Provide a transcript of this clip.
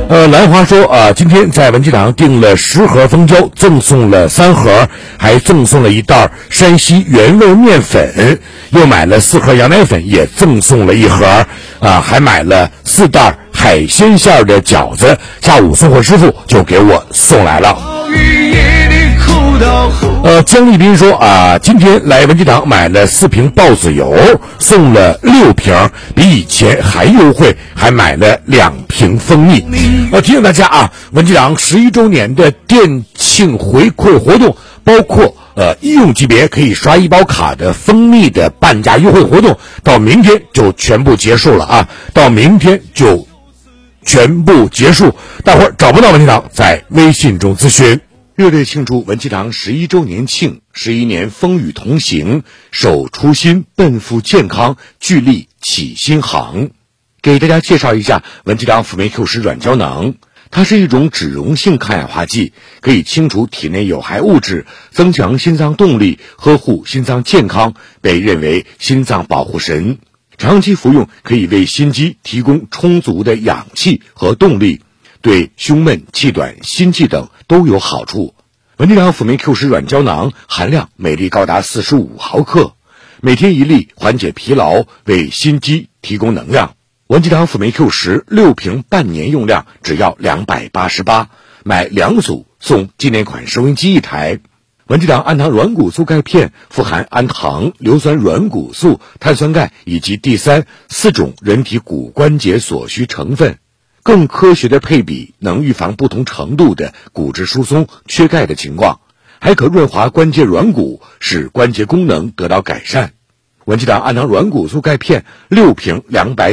兰花说今天在文集堂订了10盒蜂胶，赠送了3盒，还赠送了一袋山西原味面粉，又买了4盒羊奶粉，也赠送了1盒还买了4袋海鲜馅的饺子，下午送货师傅就给我送来了。江丽斌说今天来文集堂买了4瓶豹子油，送了6瓶，比以前还优惠，还买了2瓶蜂蜜。提醒大家文集堂11周年的店庆回馈活动，包括医用级别可以刷1包卡的蜂蜜的半价优惠活动，到明天就全部结束了到明天就全部结束。大伙儿找不到文集堂，在微信中咨询。热烈庆祝文集堂11周年庆，11年风雨同行，守初心，奔赴健康，聚力起新航。给大家介绍一下文集堂辅酶 Q10软胶囊，它是一种脂溶性抗氧化剂，可以清除体内有害物质，增强心脏动力，呵护心脏健康，被认为心脏保护神。长期服用可以为心肌提供充足的氧气和动力，对胸闷、气短、心悸等都有好处。文集堂辅酶 Q10软胶囊含量每粒高达45毫克，每天1粒，缓解疲劳，为心肌提供能量。文集堂辅酶 Q10 6瓶半年用量只要288，买2组送纪念款收音机1台。文集堂氨糖软骨素钙片富含氨糖、硫酸软骨素、碳酸钙以及第3、4种人体骨关节所需成分，更科学的配比能预防不同程度的骨质疏松、缺钙的情况，还可润滑关节软骨，使关节功能得到改善。文集堂氨糖软骨素钙片6瓶200